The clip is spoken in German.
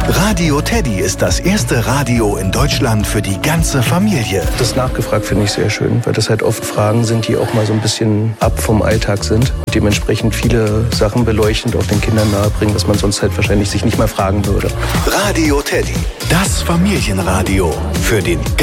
Radio Teddy ist das erste Radio in Deutschland für die ganze Familie. Das nachgefragt finde ich sehr schön, weil das halt oft Fragen sind, die auch mal so ein bisschen ab vom Alltag sind. Dementsprechend viele Sachen beleuchtend auch den Kindern nahebringen, was man sonst halt wahrscheinlich sich nicht mal fragen würde. Radio Teddy, das Familienradio für den